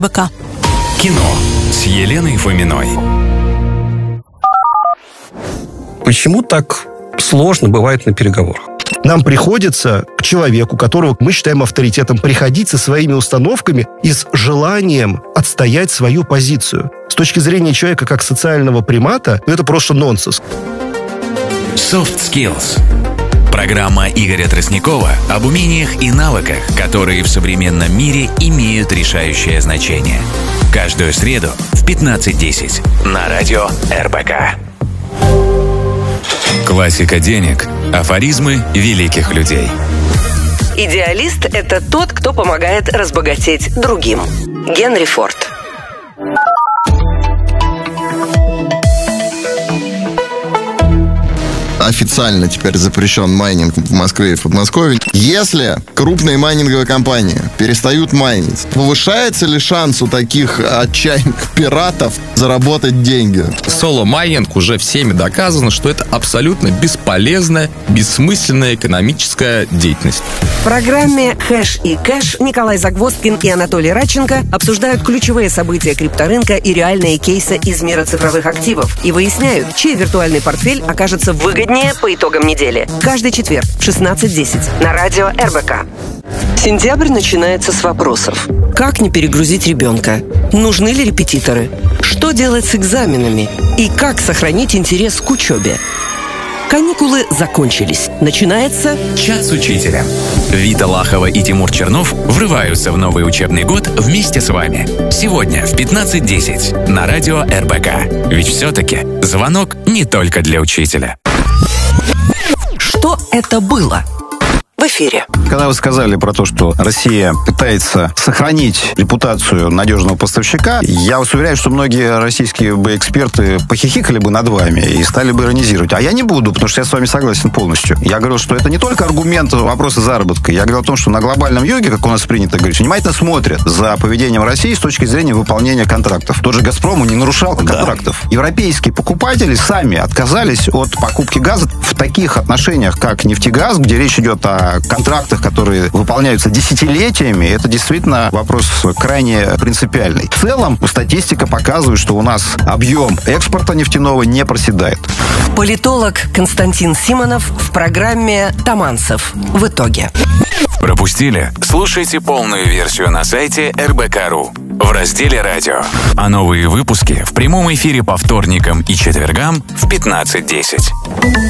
БК. Кино с Еленой Фоминой. Почему так сложно бывает на переговорах? Нам приходится к человеку, которого мы считаем авторитетом, приходить со своими установками и с желанием отстоять свою позицию. С точки зрения человека как социального примата, это просто нонсенс. Soft Skills. Программа Игоря Тростникова об умениях и навыках, которые в современном мире имеют решающее значение. Каждую среду в 15:10 на радио РБК. Классика денег. Афоризмы великих людей. Идеалист – это тот, кто помогает разбогатеть другим. Генри Форд. Официально теперь запрещен майнинг в Москве и в Подмосковье. Если крупные майнинговые компании перестают майнить, повышается ли шанс у таких отчаянных пиратов заработать деньги? Соло-майнинг уже всеми доказано, что это абсолютно бесполезная, бессмысленная экономическая деятельность. В программе «Хэш и кэш» Николай Загвоздкин и Анатолий Радченко обсуждают ключевые события крипторынка и реальные кейсы из мира цифровых активов и выясняют, чей виртуальный портфель окажется выгоднее по итогам недели. Каждый четверг в 16:10 на радио РБК. Сентябрь начинается с вопросов. Как не перегрузить ребенка? Нужны ли репетиторы? Что делать с экзаменами? И как сохранить интерес к учебе? Каникулы закончились. Начинается «Час учителя». Вита Лахова и Тимур Чернов врываются в новый учебный год вместе с вами. Сегодня в 15:10 на радио РБК. Ведь все-таки звонок не только для учителя. «Что это было?» В эфире. Когда вы сказали про то, что Россия пытается сохранить репутацию надежного поставщика, я вас уверяю, что многие российские бы эксперты похихикали бы над вами и стали бы иронизировать. А я не буду, потому что я с вами согласен полностью. Я говорил, что это не только аргумент вопроса заработка. Я говорил о том, что на глобальном юге, как у нас принято говорить, внимательно смотрят за поведением России с точки зрения выполнения контрактов. Тот же «Газпром» не нарушал контрактов. Европейские покупатели сами отказались от покупки газа в таких отношениях, как «Нефтегаз», где речь идет о контрактах, которые выполняются десятилетиями. Это действительно вопрос крайне принципиальный. В целом, статистика показывает, что у нас объем экспорта нефтяного не проседает. Политолог Константин Симонов в программе «Таманцев. В итоге». Пропустили? Слушайте полную версию на сайте rbk.ru в разделе «Радио». А новые выпуски в прямом эфире по вторникам и четвергам в 15:10.